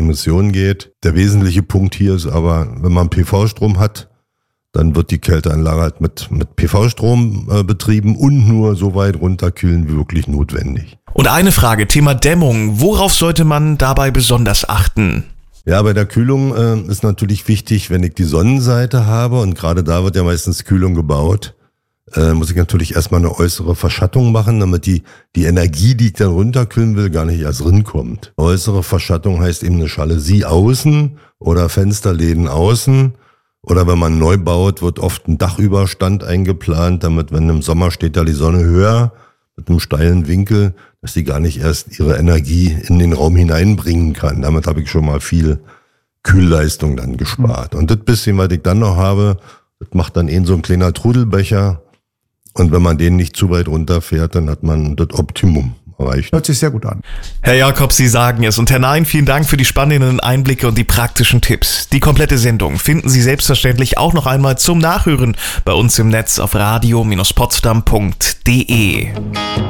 Emissionen geht. Der wesentliche Punkt hier ist aber, wenn man PV-Strom hat, dann wird die Kälteanlage halt mit PV-Strom betrieben und nur so weit runterkühlen wie wirklich notwendig. Und eine Frage, Thema Dämmung. Worauf sollte man dabei besonders achten? Ja, bei der Kühlung ist natürlich wichtig, wenn ich die Sonnenseite habe und gerade da wird ja meistens Kühlung gebaut, muss ich natürlich erstmal eine äußere Verschattung machen, damit die Energie, die ich dann runterkühlen will, gar nicht erst rinkommt. Äußere Verschattung heißt eben eine Jalousie außen oder Fensterläden außen. Oder wenn man neu baut, wird oft ein Dachüberstand eingeplant, damit, wenn im Sommer steht da die Sonne höher, mit einem steilen Winkel, dass sie gar nicht erst ihre Energie in den Raum hineinbringen kann. Damit habe ich schon mal viel Kühlleistung dann gespart. Und das bisschen, was ich dann noch habe, das macht dann so ein kleiner Trudelbecher. Und wenn man den nicht zu weit runterfährt, dann hat man das Optimum erreicht. Hört sich sehr gut an. Herr Jakob, Sie sagen es. Und Herr Nein, vielen Dank für die spannenden Einblicke und die praktischen Tipps. Die komplette Sendung finden Sie selbstverständlich auch noch einmal zum Nachhören bei uns im Netz auf radio-potsdam.de.